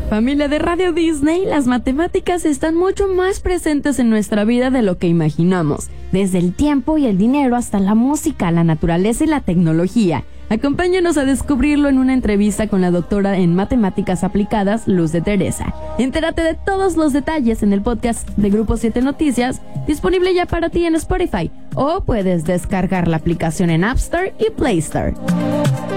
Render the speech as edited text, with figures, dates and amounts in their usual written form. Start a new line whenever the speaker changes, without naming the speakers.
Familia de Radio Disney, las matemáticas están mucho más presentes en nuestra vida de lo que imaginamos, desde el tiempo y el dinero hasta la música, la naturaleza y la tecnología. Acompáñanos a descubrirlo en una entrevista con la doctora en Matemáticas Aplicadas, Luz de Teresa. Entérate de todos los detalles en el podcast de Grupo 7 Noticias, disponible ya para ti en Spotify, o puedes descargar la aplicación en App Store y Play Store.